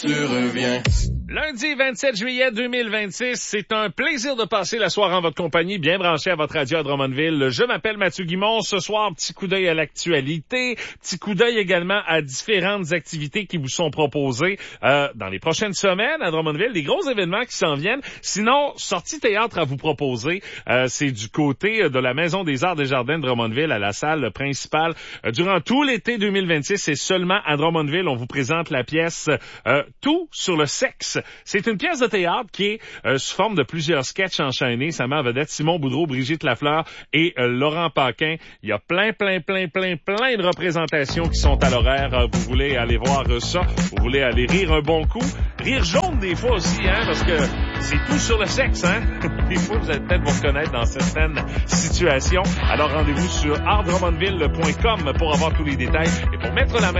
Tu reviens. Lundi 27 juillet 2026, c'est un plaisir de passer la soirée en votre compagnie, bien branché à votre radio à Drummondville. Je m'appelle Mathieu Guimond. Ce soir, petit coup d'œil à l'actualité, petit coup d'œil également à différentes activités qui vous sont proposées dans les prochaines semaines à Drummondville, des gros événements qui s'en viennent. Sinon, sortie théâtre à vous proposer, c'est du côté de la Maison des Arts des Jardins de Drummondville à la salle principale. Durant tout l'été 2026, c'est seulement à Drummondville, on vous présente la pièce Tout sur le sexe. C'est une pièce de théâtre qui est sous forme de plusieurs sketchs enchaînés. Ça met en vedette Simon Boudreau, Brigitte Lafleur et Laurent Paquin. Il y a plein de représentations qui sont à l'horaire. Vous voulez aller voir ça, vous voulez aller rire un bon coup. Rire jaune des fois aussi, hein, parce que c'est tout sur le sexe, hein. Des fois, vous allez peut-être vous reconnaître dans certaines situations. Alors, rendez-vous sur artdrummondville.com pour avoir tous les détails et pour mettre la main